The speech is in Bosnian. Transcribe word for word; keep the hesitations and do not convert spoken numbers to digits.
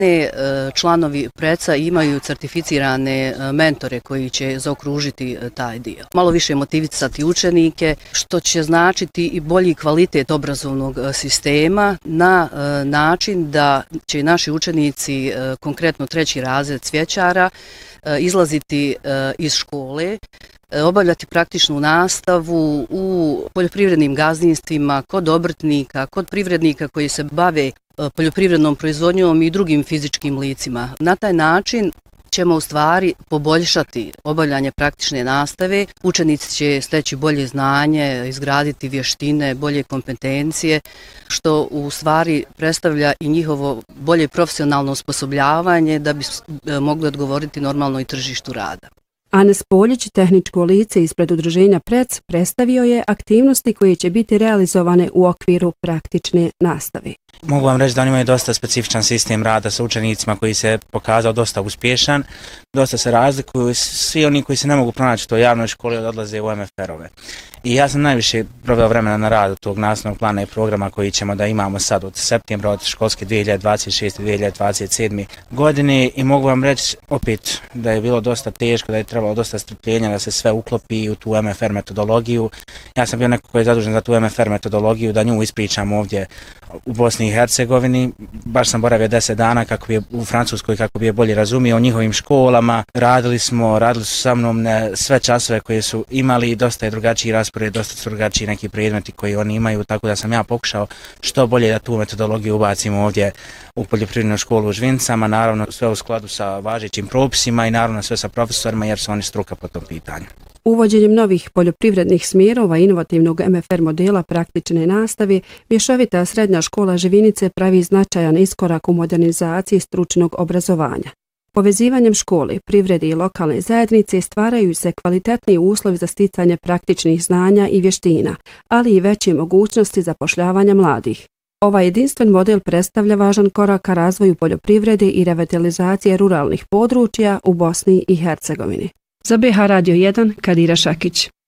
Članovi preca imaju certificirane mentore koji će zaokružiti taj dio. Malo više motivisati učenike, što će značiti i bolji kvalitet obrazovnog sistema na način da će naši učenici, konkretno treći razred cvjećara, izlaziti iz škole, obavljati praktičnu nastavu u poljoprivrednim gazdinstvima, kod obrtnika, kod privrednika koji se bave poljoprivrednom proizvodnjom i drugim fizičkim licima. Na taj način ćemo u stvari poboljšati obavljanje praktične nastave, učenici će steći bolje znanje, izgraditi vještine, bolje kompetencije, što u stvari predstavlja i njihovo bolje profesionalno osposobljavanje da bi mogli odgovoriti normalno i tržištu rada. Anes Poljić, tehničko lice ispred udruženja Prec, predstavio je aktivnosti koje će biti realizovane u okviru praktične nastave. Mogu vam reći da oni imaju dosta specifičan sistem rada sa učenicima koji se pokazao dosta uspješan, dosta se razlikuju, svi oni koji se ne mogu pronaći u toj javnoj školi odlaze u em ef er-ove. I ja sam najviše proveo vremena na radu tog nastavnog plana i programa koji ćemo da imamo sad od septembra od školske dvije hiljade dvadeset šeste do dvije hiljade dvadeset sedme. godine i mogu vam reći opet da je bilo dosta teško, da je trebalo dosta strpljenja da se sve uklopi u tu em ef er metodologiju. Ja sam bio neko koji je zadužen za tu em ef er metodologiju, da nju ispričam ovdje u Bosni i Hercegovini. Baš sam boravio deset dana kako bi je u Francuskoj, kako bi je bolje razumio o njihovim školama. Radili smo, radili su sa mnom sve časove koje su imali, dosta je drugačiji raspored, dosta su drugačiji neki predmeti koji oni imaju, tako da sam ja pokušao što bolje da tu metodologiju ubacimo ovdje u poljoprivrednu školu u Žvincama, naravno sve u skladu sa važećim propisima i naravno sve sa profesorima jer su oni struka po tom pitanju. Uvođenjem novih poljoprivrednih smjerova inovativnog em ef er modela praktične nastave, mješovita srednja škola Živinice pravi značajan iskorak u modernizaciji stručnog obrazovanja. Povezivanjem škole, privrede i lokalne zajednice stvaraju se kvalitetniji uslovi za sticanje praktičnih znanja i vještina, ali i veće mogućnosti zapošljavanja mladih. Ovaj jedinstven model predstavlja važan korak ka razvoju poljoprivrede i revitalizacije ruralnih područja u Bosni i Hercegovini. Za be ha Radio jedan, Kadira Šakić.